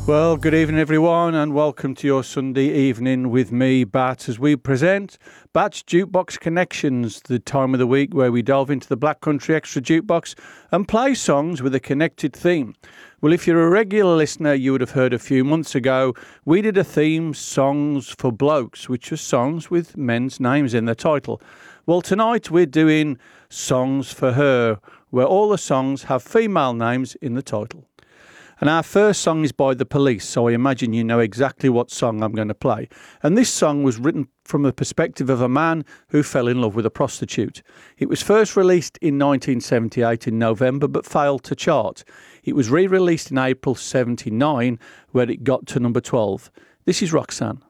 Well, good evening, everyone, and welcome to your Sunday evening with me, Bat, as we present Bat's Jukebox Connections, the time of the week where we delve into the Black Country Extra Jukebox and play songs with a connected theme. Well, if you're a regular listener, you would have heard a few months ago, we did a theme, Songs for Blokes, which was songs with men's names in the title. Well, tonight we're doing Songs for Her, where all the songs have female names in the title. And our first song is by The Police, so I imagine you know exactly what song I'm going to play. And this song was written from the perspective of a man who fell in love with a prostitute. It was first released in 1978 in November, but failed to chart. It was re-released in April 79, where it got to number 12. This is Roxanne.